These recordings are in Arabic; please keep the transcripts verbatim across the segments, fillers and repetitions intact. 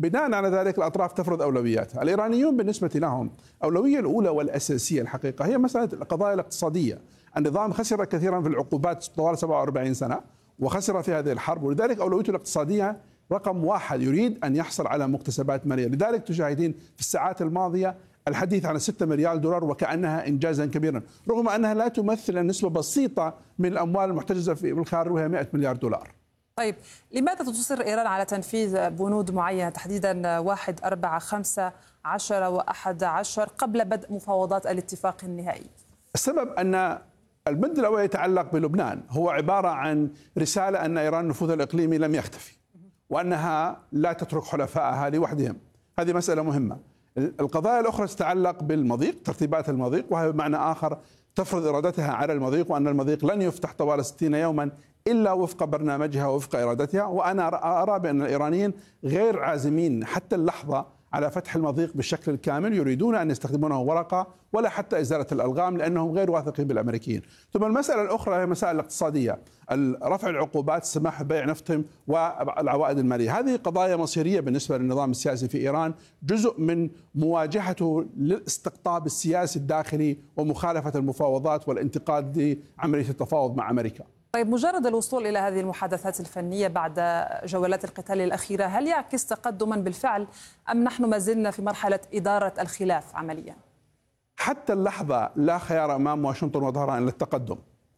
بناء على ذلك الأطراف تفرض أولوياتها. الإيرانيون بالنسبة لهم الأولوية الأولى والأساسية الحقيقة هي مسألة القضايا الاقتصادية. النظام خسر كثيرا في العقوبات طوال سبعة وأربعين سنة وخسر في هذه الحرب، ولذلك أولويته الاقتصادية رقم واحد، يريد أن يحصل على مكتسبات مالية. لذلك تشاهدين في الساعات الماضية الحديث عن ستة مليار دولار وكأنها إنجازا كبيرا، رغم أنها لا تمثل نسبة بسيطة من الأموال المحتجزة في الخارج وهي مئة مليار دولار. طيب لماذا تصر إيران على تنفيذ بنود معينة تحديدا واحد أربعة خمسة عشر وأحد عشر قبل بدء مفاوضات الاتفاق النهائي؟ السبب أن البند الأول يتعلق بلبنان، هو عبارة عن رسالة أن إيران نفوذها الإقليمي لم يختفي وأنها لا تترك حلفائها لوحدهم. هذه مسألة مهمة. القضايا الأخرى تتعلق بالمضيق، ترتيبات المضيق، وهي بمعنى آخر تفرض إرادتها على المضيق، وأن المضيق لن يفتح طوال ستين يوما إلا وفق برنامجها ووفق إرادتها. وأنا أرى بأن الإيرانيين غير عازمين حتى اللحظة على فتح المضيق بالشكل الكامل، يريدون أن يستخدمونه ورقة ولا حتى إزالة الألغام لأنهم غير واثقين بالأمريكيين. ثم المسألة الأخرى هي مسائل الاقتصادية، رفع العقوبات، السماح ببيع نفتهم والعوائد المالية. هذه قضايا مصيرية بالنسبة للنظام السياسي في إيران، جزء من مواجهته للاستقطاب السياسي الداخلي ومخالفة المفاوضات والانتقاد لعملية التفاوض مع أمريكا. طيب مجرد الوصول إلى هذه المحادثات الفنية بعد جولات القتال الأخيرة هل يعكس تقدما بالفعل أم نحن ما زلنا في مرحلة إدارة الخلاف عمليا؟ حتى اللحظة لا خيار أمام واشنطن وظهران إلا التقدم.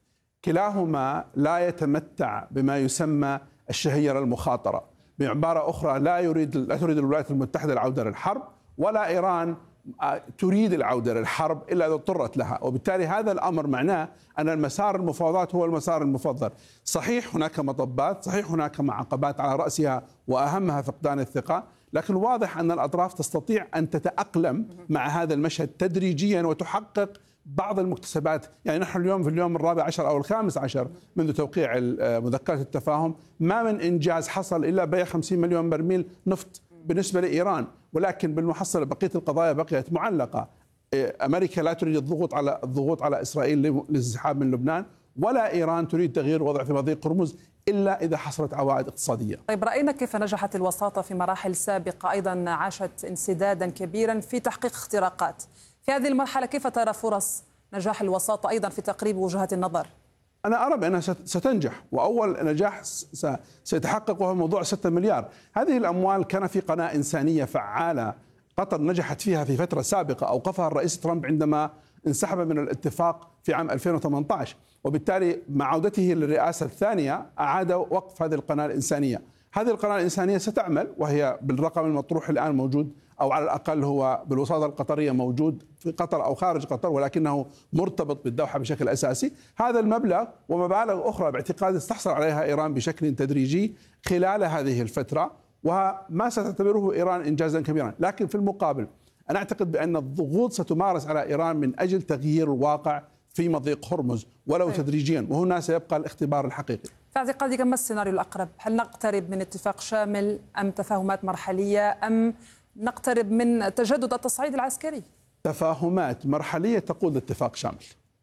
كلاهما لا يتمتع بما يسمى الشهيرة المخاطرة، بعبارة أخرى لا يريد لا تريد الولايات المتحدة العودة للحرب، ولا إيران تريد العودة للحرب إلا إذا اضطرت لها. وبالتالي هذا الأمر معناه أن المسار المفاوضات هو المسار المفضل. صحيح هناك مطبات، صحيح هناك عقبات على رأسها وأهمها فقدان الثقة، لكن واضح أن الأطراف تستطيع أن تتأقلم مع هذا المشهد تدريجيا وتحقق بعض المكتسبات. يعني نحن اليوم في اليوم الرابع عشر أو الخامس عشر منذ توقيع مذكرة التفاهم، ما من إنجاز حصل إلا بيع خمسين مليون برميل نفط بالنسبة لإيران، ولكن بالمحصلة بقية القضايا بقيت معلقة. أمريكا لا تريد الضغوط على الضغوط على إسرائيل للانسحاب من لبنان، ولا إيران تريد تغيير وضع في مضيق هرمز إلا إذا حصلت عوائد اقتصادية. طيب رأينا كيف نجحت الوساطة في مراحل سابقة، أيضا عاشت انسدادا كبيرا في تحقيق اختراقات. في هذه المرحلة كيف ترى فرص نجاح الوساطة أيضا في تقريب وجهات النظر؟ أنا أرى بأنها ستنجح، وأول نجاح سيتحقق وهو موضوع ستة مليار. هذه الأموال كان في قناة إنسانية فعالة قطر نجحت فيها في فترة سابقة، أوقفها الرئيس ترامب عندما انسحب من الاتفاق في عام ألفين وثمانية عشر، وبالتالي مع عودته للرئاسة الثانية أعاد وقف هذه القناة الإنسانية. هذه القناة الإنسانية ستعمل، وهي بالرقم المطروح الآن موجود، أو على الأقل هو بالوساطة القطرية موجود في قطر أو خارج قطر، ولكنه مرتبط بالدوحة بشكل أساسي. هذا المبلغ ومبالغ أخرى باعتقاد تحصل عليها إيران بشكل تدريجي خلال هذه الفترة، وما ستعتبره إيران إنجازا كبيرا. لكن في المقابل أنا أعتقد بأن الضغوط ستمارس على إيران من أجل تغيير الواقع في مضيق هرمز ولو أيوة. تدريجيا، وهنا سيبقى الاختبار الحقيقي. في اعتقادك ما السيناريو الأقرب؟ هل نقترب من اتفاق شامل أم تفاهمات مرحلية أم نقترب من تجدد التصعيد العسكري؟ تفاهمات مرحلية تقود لاتفاق شامل.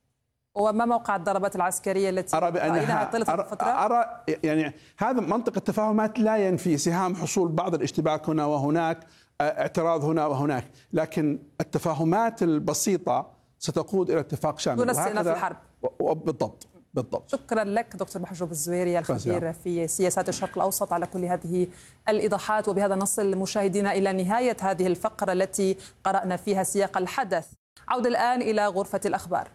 وما موقع الضربات العسكرية التي أرى بأنها طيلة الفترة؟ أرى يعني هذا منطق التفاهمات لا ينفي سهام حصول بعض الاشتباك هنا وهناك، اعتراض هنا وهناك، لكن التفاهمات البسيطة ستقود إلى اتفاق شامل دون استئناف الحرب. بالضبط بالضبط. شكرا لك دكتور محجوب الزويري الخبير في سياسات الشرق الأوسط على كل هذه الإيضاحات. وبهذا نصل مشاهدينا إلى نهاية هذه الفقرة التي قرأنا فيها سياق الحدث. عودة الآن إلى غرفة الأخبار.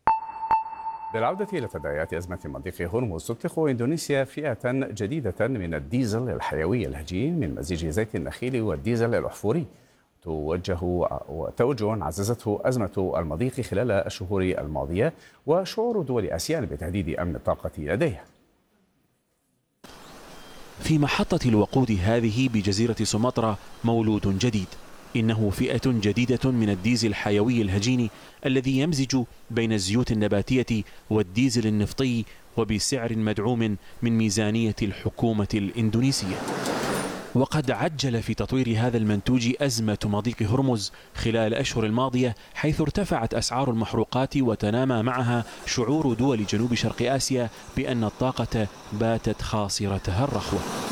بالعودة إلى تداعيات أزمة مضيق هرمز، تطلق إندونيسيا فئة جديدة من الديزل الحيوي الهجين من مزيج زيت النخيل والديزل الأحفوري، توجه توجه عززته أزمة المضيق خلال الشهور الماضية وشعور دول آسيا بتهديد أمن الطاقة لديها. في محطة الوقود هذه بجزيرة سومطرة مولود جديد، إنه فئة جديدة من الديزل الحيوي الهجين الذي يمزج بين الزيوت النباتية والديزل النفطي وبسعر مدعوم من ميزانية الحكومة الإندونيسية. وقد عجل في تطوير هذا المنتوج أزمة مضيق هرمز خلال الأشهر الماضية، حيث ارتفعت أسعار المحروقات وتنامى معها شعور دول جنوب شرق آسيا بأن الطاقة باتت خاصرتها الرخوة.